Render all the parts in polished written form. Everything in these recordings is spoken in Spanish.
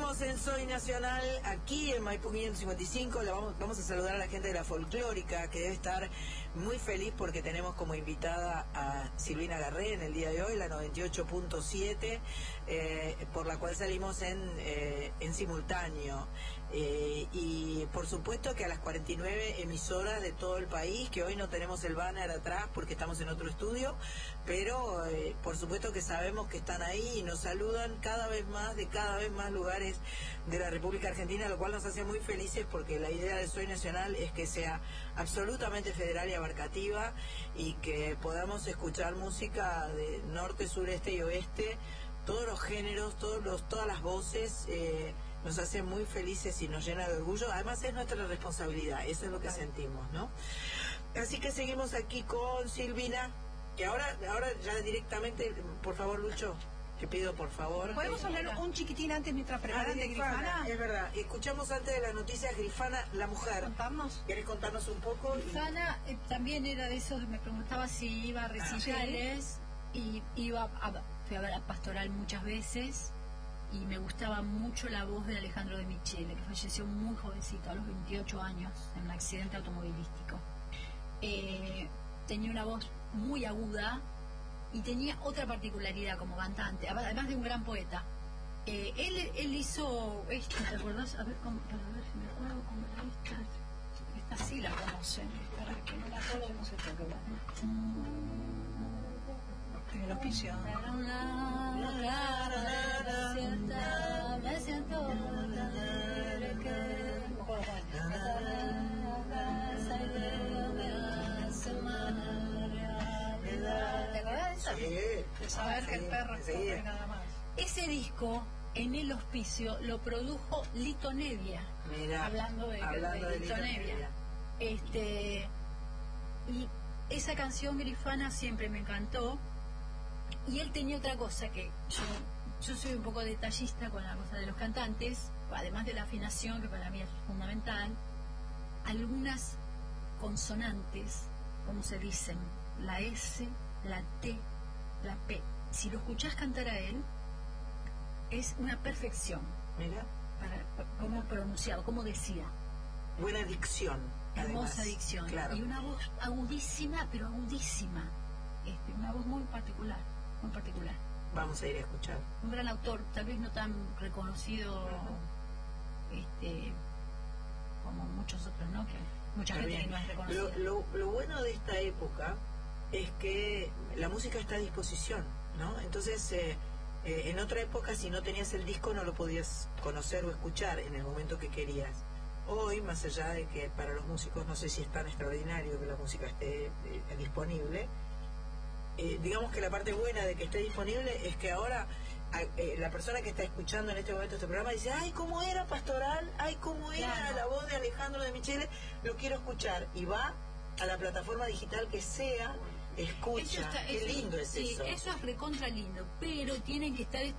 Seguimos en Soy Nacional, aquí en Maipú 555. Vamos a saludar a la gente de la Folclórica, que debe estar muy feliz porque tenemos como invitada a Silvina Garré en el día de hoy, la 98.7, por la cual salimos en simultáneo. Y por supuesto que a las 49 emisoras de todo el país, que hoy no tenemos el banner atrás porque estamos en otro estudio, pero por supuesto que sabemos que están ahí y nos saludan cada vez más, de cada vez más lugares de la República Argentina, lo cual nos hace muy felices porque la idea de Soy Nacional es que sea absolutamente federal y abarcativa y que podamos escuchar música de norte, sureste y oeste, todos los géneros, todas las voces. Nos hace muy felices y nos llena de orgullo. Además es nuestra responsabilidad, eso es lo que sentimos, ¿no? Así que seguimos aquí con Silvina, que ahora ya directamente, por favor, Lucho, te pido por favor. ¿Podemos hablar un chiquitín antes mientras preparan de Grifana? Es verdad, escuchamos antes de las noticias Grifana, la mujer. ¿Contarnos? ¿Querés contarnos un poco? Grifana también era de esos, me preguntaba si iba a recitales, y fui a ver a Pastoral muchas veces. Y me gustaba mucho la voz de Alejandro de Michele, que falleció muy jovencito, a los 28 años, en un accidente automovilístico. Tenía una voz muy aguda y tenía otra particularidad como cantante, además de un gran poeta. Él hizo esto, ¿te acordás? A ver si me acuerdo cómo era esta sí la conocen, para que no me acuerdo cómo se toca. En el hospicio. Me siento ¿te acordás de eso? Sí. De saber que el perro es nada más. Ese disco en el hospicio lo produjo Lito Nevia. Mirá, hablando de Lito Nevia. Y esa canción Grifana siempre me encantó. Y él tenía otra cosa, que yo soy un poco detallista con la cosa de los cantantes, además de la afinación, que para mí es fundamental. Algunas consonantes, como se dicen, la S, la T, la P, si lo escuchás cantar a él, es una perfección. Mira, cómo pronunciado, cómo decía. buena dicción. Hermosa dicción. Claro. Y una voz agudísima, pero agudísima. Una voz muy particular. Muy particular. Vamos a ir a escuchar. Un gran autor, tal vez no tan reconocido como muchos otros, ¿no? Que mucha gente que no es reconocida. Lo bueno de esta época es que la música está a disposición, ¿no? Entonces, en otra época, si no tenías el disco, no lo podías conocer o escuchar en el momento que querías. Hoy, más allá de que para los músicos no sé si es tan extraordinario que la música esté disponible, digamos que la parte buena de que esté disponible es que ahora la persona que está escuchando en este momento este programa dice, ay, ¿cómo era Pastoral? Ay, ¿cómo era Claro. la voz de Alejandro de Michele? Lo quiero escuchar. Y va a la plataforma digital que sea, escucha. Qué lindo es sí, eso. eso es recontra lindo, pero tienen que estar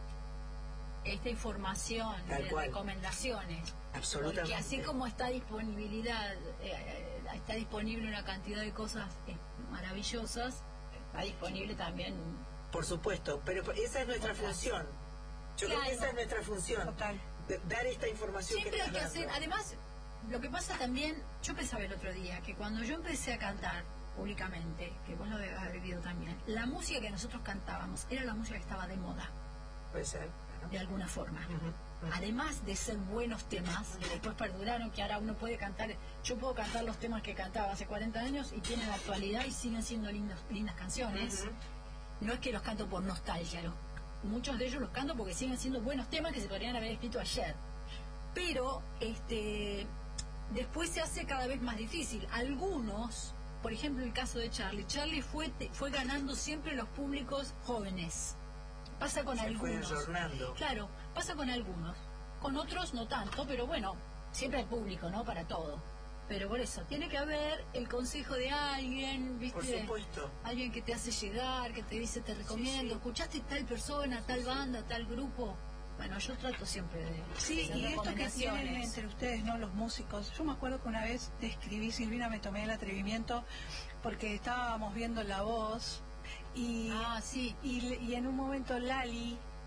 esta información Tal de cual. recomendaciones. Absolutamente. Porque así como está disponibilidad, está disponible una cantidad de cosas maravillosas, está disponible también. Por supuesto, pero esa es nuestra función. Yo creo que esa es nuestra función. Total. Dar esta información Siempre hay que estás hacer. dando. Además, lo que pasa también, yo pensaba el otro día que cuando yo empecé a cantar públicamente, que vos lo debes haber vivido también, la música que nosotros cantábamos era la música que estaba de moda, Puede ser. de alguna forma. Ujú. Además de ser buenos temas, que después perduraron, que ahora uno puede cantar, yo puedo cantar los temas que cantaba hace 40 años y tienen actualidad y siguen siendo lindas canciones. Ujú. No es que los canto por nostalgia, muchos de ellos los canto porque siguen siendo buenos temas que se podrían haber escrito ayer. Pero después se hace cada vez más difícil. Algunos, por ejemplo el caso de Charlie fue ganando siempre los públicos jóvenes. Pasa con algunos. Fue ayornando. Claro, pasa con algunos. Con otros no tanto, pero bueno, siempre hay público, ¿no? Para todo. Pero por eso, tiene que haber el consejo de alguien, ¿viste? Por supuesto. Alguien que te hace llegar, que te dice, te recomiendo, Sí. ¿escuchaste tal persona, tal banda, tal grupo? Bueno, yo trato siempre de Sí, hacer y esto que tienen recomendaciones. entre ustedes, ¿no? Los músicos. Yo me acuerdo que una vez te escribí, Silvina, me tomé el atrevimiento porque estábamos viendo La Voz y, Ah, sí. y en un momento Lali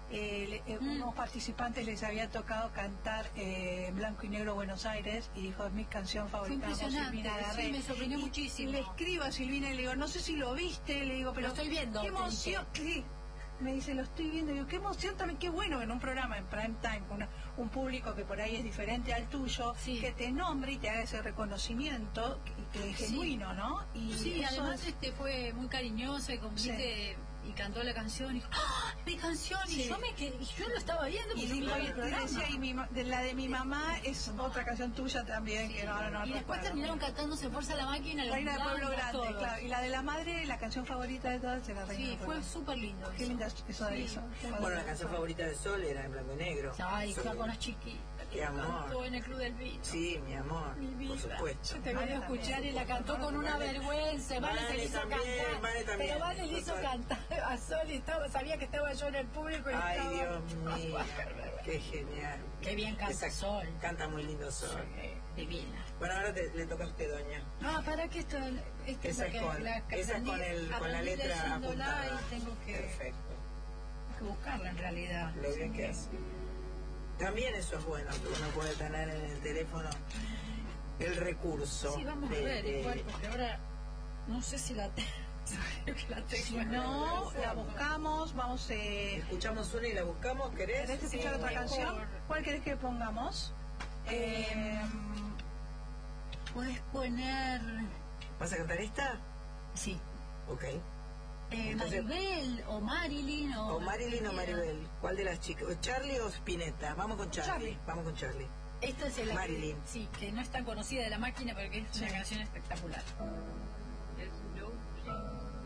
unos participantes les había tocado cantar Blanco y Negro Buenos Aires y dijo, es mi canción favorita. Fue impresionante, Silvina Garré. sí, me sorprendió muchísimo. Y le escribo a Silvina y le digo, no sé si lo viste, le digo, pero lo estoy viendo. qué emoción. Sí, me dice, lo estoy viendo, y digo, qué emoción también, qué bueno en un programa en prime time, con un público que por ahí es diferente al tuyo, sí, que te nombre y te haga ese reconocimiento que es genuino, ¿no? Y sí, eso además es... fue muy cariñoso y como Sí. viste, y cantó la canción y dijo, ¡ah! Mi canción, Sí. y yo me quedé, y yo lo estaba viendo porque Y, yo y estaba en el programa. decía, la de mi mamá es otra canción tuya también, que ahora no y después recuerdo. terminaron cantando Se Fuerza la Máquina, La Reina del Pueblo Blanca, Grande, todos. claro. Y la de la madre, la canción favorita de todas, era Reina Sí, del fue Pueblo. súper lindo. Qué linda eso de eso. Bueno, la canción favorita de Sol era en blanco y negro. Ay, Sol, fue con las chiquitas. qué amor. Cantó en el Club del Vino. Sí, mi amor, Mi vida. por supuesto. Yo te voy a escuchar y la cantó con una vergüenza. Vale se le hizo también, cantar. Vale también. Pero Vale le hizo cantar a Sol y sabía que estaba yo en el público y Ay, estaba... Dios mío, qué genial. Qué bien canta Sol. Canta muy lindo Sol. Divina. Bueno, ahora le toca a usted, doña. Ah, para que esto Esa es con la letra apuntada. Y tengo que Perfecto. buscarla en realidad. Lo bien que hace. También eso es bueno, que uno puede tener en el teléfono el recurso. Sí, vamos a ver, igual, porque ahora no sé si la tengo. Si no, la buscamos, vamos... Escuchamos una y la buscamos, ¿querés? ¿Querés escuchar otra mejor. canción? ¿Cuál querés que pongamos? Puedes poner... ¿Vas a cantar esta? Sí. Ok. Entonces, Maribel o Marilyn o Marilyn o Maribel. ¿Cuál de las chicas? ¿Charlie o Spinetta? Vamos con Charlie. Charlie. Vamos con Charlie. Esta es la Marilyn. sí, que no es tan conocida de La Máquina, pero que es una canción espectacular.